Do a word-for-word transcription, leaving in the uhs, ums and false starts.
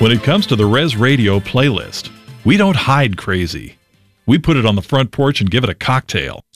When it comes to the Res Radio playlist, we don't hide crazy. We put it on the front porch and give it a cocktail.